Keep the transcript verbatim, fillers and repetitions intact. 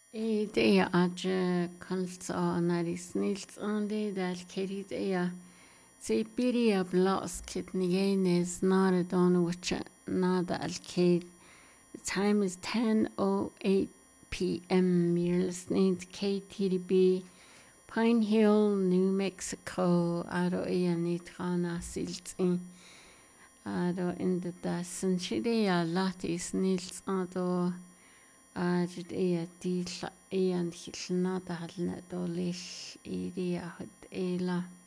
Eh, det är att kalsa när det snills on det där kerit är se piria blas kit nigenes nare don which nada al kid. The time is ten oh eight p m. You're listening to K T D B Pine Hill, New Mexico. Aro iya nitrana silt in. Aro in the dasen shidea latis nils ado. Ajud iya di la iya nhilna dahal na dolil iria hud ela.